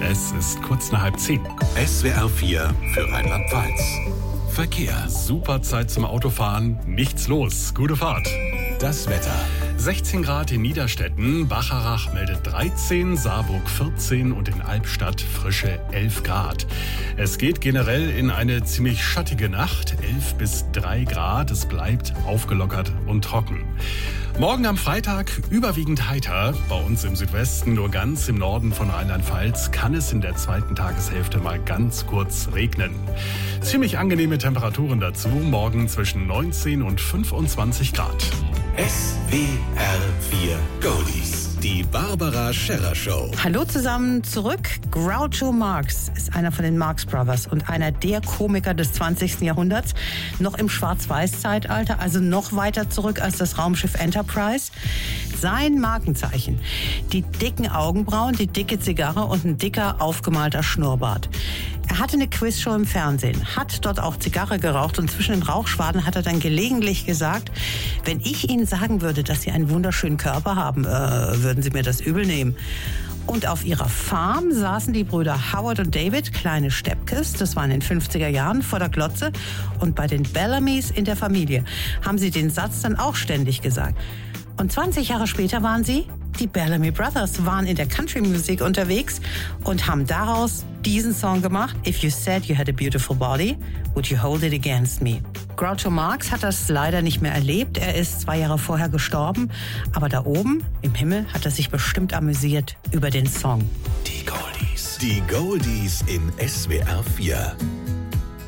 Es ist kurz nach 9:30. SWR 4 für Rheinland-Pfalz. Verkehr. Super Zeit zum Autofahren, nichts los. Gute Fahrt. Das Wetter. 16 Grad in Niederstetten, Bacharach meldet 13, Saarburg 14 und in Albstadt frische 11 Grad. Es geht generell in eine ziemlich schattige Nacht, 11 bis 3 Grad. Es bleibt aufgelockert und trocken. Morgen am Freitag überwiegend heiter. Bei uns im Südwesten, nur ganz im Norden von Rheinland-Pfalz, kann es in der zweiten Tageshälfte mal ganz kurz regnen. Ziemlich angenehme Temperaturen dazu, morgen zwischen 19 und 25 Grad. SWR 4 Goldies. Die Barbara Scherrer Show. Hallo zusammen zurück. Groucho Marx ist einer von den Marx Brothers und einer der Komiker des 20. Jahrhunderts. Noch im Schwarz-Weiß-Zeitalter, also noch weiter zurück als das Raumschiff Enterprise. Sein Markenzeichen: die dicken Augenbrauen, die dicke Zigarre und ein dicker, aufgemalter Schnurrbart. Er hatte eine Quizshow im Fernsehen, hat dort auch Zigarre geraucht und zwischen den Rauchschwaden hat er dann gelegentlich gesagt, wenn ich Ihnen sagen würde, dass Sie einen wunderschönen Körper haben, würden Sie mir das übel nehmen. Und auf ihrer Farm saßen die Brüder Howard und David, kleine Steppkes, das war in den 50er Jahren, vor der Glotze. Und bei den Bellamys in der Familie haben sie den Satz dann auch ständig gesagt. Und 20 Jahre später waren sie, die Bellamy Brothers, waren in der Country-Musik unterwegs und haben daraus diesen Song gemacht. If you said you had a beautiful body, would you hold it against me? Groucho Marx hat das leider nicht mehr erlebt. Er ist 2 Jahre vorher gestorben. Aber da oben im Himmel hat er sich bestimmt amüsiert über den Song. Die Goldies. Die Goldies in SWR 4.